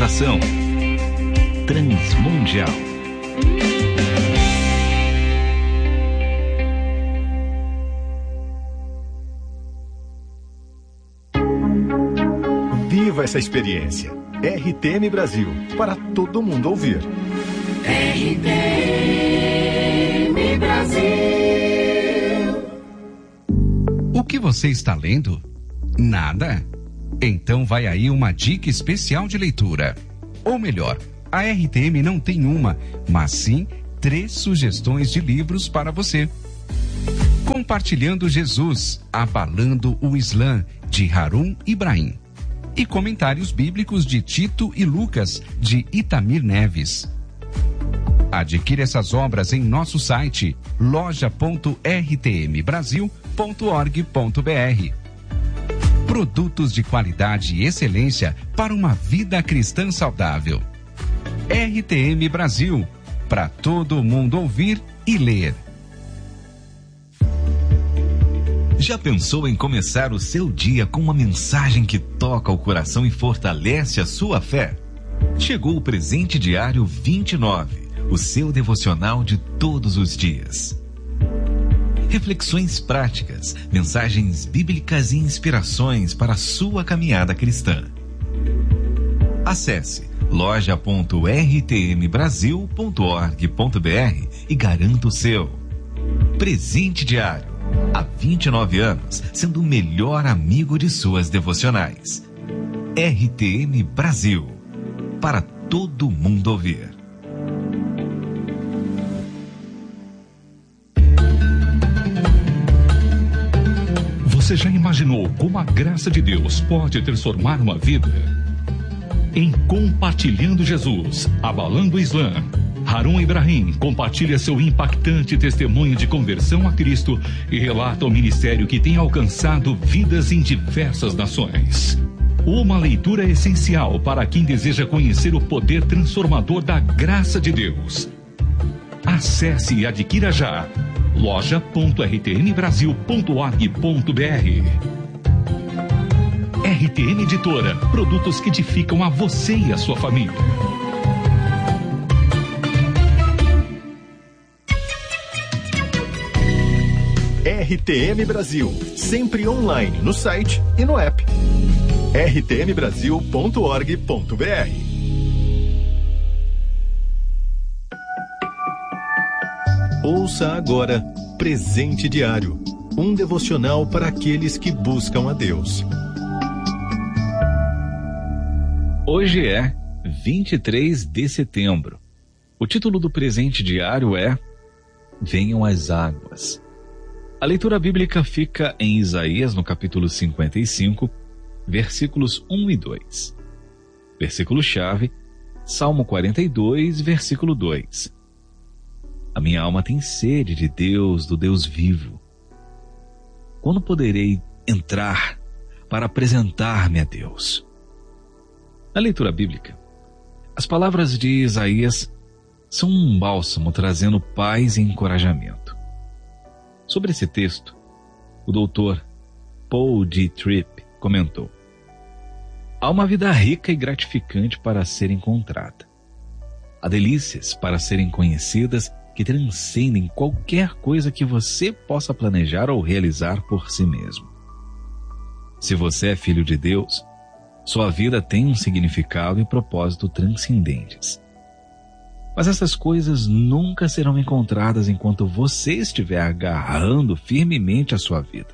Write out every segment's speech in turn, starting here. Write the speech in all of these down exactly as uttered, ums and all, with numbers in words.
Realização Transmundial. Viva essa experiência. R T M Brasil, para todo mundo ouvir. R T M Brasil. O que você está lendo? Nada? Então vai aí uma dica especial de leitura. Ou melhor, a R T M não tem uma, mas sim três sugestões de livros para você. Compartilhando Jesus, Abalando o Islã, de Harun Ibrahim. E comentários bíblicos de Tito e Lucas, de Itamir Neves. Adquira essas obras em nosso site loja ponto r t m brasil ponto org ponto b r. Produtos de qualidade e excelência para uma vida cristã saudável. R T M Brasil, para todo mundo ouvir e ler. Já pensou em começar o seu dia com uma mensagem que toca o coração e fortalece a sua fé? Chegou o Presente Diário vinte e nove, o seu devocional de todos os dias. Reflexões práticas, mensagens bíblicas e inspirações para a sua caminhada cristã. Acesse loja ponto r t m brasil ponto org ponto b r e garanta o seu. Presente Diário. Há vinte e nove anos, sendo o melhor amigo de suas devocionais. R T M Brasil, para todo mundo ouvir. Você já imaginou como a graça de Deus pode transformar uma vida? Em Compartilhando Jesus, Abalando o Islã, Harun Ibrahim compartilha seu impactante testemunho de conversão a Cristo e relata o ministério que tem alcançado vidas em diversas nações. Uma leitura essencial para quem deseja conhecer o poder transformador da graça de Deus. Acesse e adquira já loja ponto r t m brasil ponto org ponto b r. R T M Editora, produtos que edificam a você e a sua família. R T M Brasil, sempre online no site e no app. r t m brasil ponto org ponto b r. Ouça agora Presente Diário, um devocional para aqueles que buscam a Deus. Hoje é vinte e três de setembro. O título do Presente Diário é Venham as Águas. A leitura bíblica fica em Isaías, no capítulo cinquenta e cinco, versículos um e dois. Versículo-chave, Salmo quarenta e dois, versículo dois. A minha alma tem sede de Deus, do Deus vivo. Quando poderei entrar para apresentar-me a Deus? Na leitura bíblica, as palavras de Isaías são um bálsamo trazendo paz e encorajamento. Sobre esse texto, o doutor Paul D. Tripp comentou: há uma vida rica e gratificante para ser encontrada. Há delícias para serem conhecidas que transcendem qualquer coisa que você possa planejar ou realizar por si mesmo. Se você é filho de Deus, sua vida tem um significado e propósito transcendentes. Mas essas coisas nunca serão encontradas enquanto você estiver agarrando firmemente a sua vida.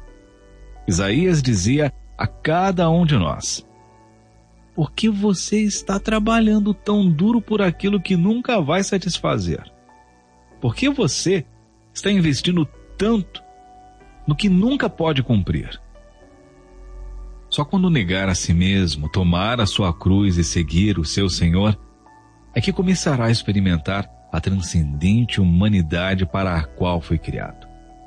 Isaías dizia a cada um de nós: por que você está trabalhando tão duro por aquilo que nunca vai satisfazer? Por que você está investindo tanto no que nunca pode cumprir? Só quando negar a si mesmo, tomar a sua cruz e seguir o seu Senhor, é que começará a experimentar a transcendente humanidade para a qual foi criado.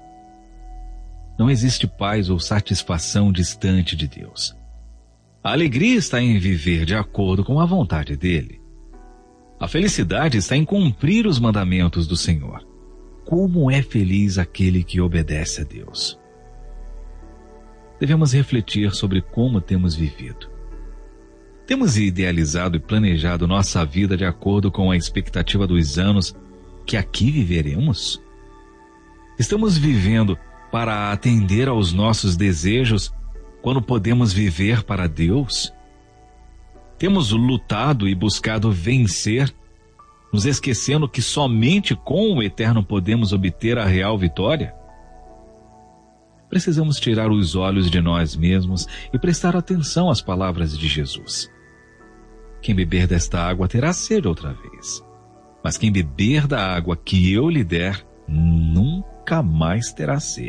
Não existe paz ou satisfação distante de Deus. A alegria está em viver de acordo com a vontade dele. A felicidade está em cumprir os mandamentos do Senhor. Como é feliz aquele que obedece a Deus. Devemos refletir sobre como temos vivido. Temos idealizado e planejado nossa vida de acordo com a expectativa dos anos que aqui viveremos? Estamos vivendo para atender aos nossos desejos quando podemos viver para Deus? Temos lutado e buscado vencer, nos esquecendo que somente com o Eterno podemos obter a real vitória? Precisamos tirar os olhos de nós mesmos e prestar atenção às palavras de Jesus. Quem beber desta água terá sede outra vez, mas quem beber da água que eu lhe der, nunca mais terá sede.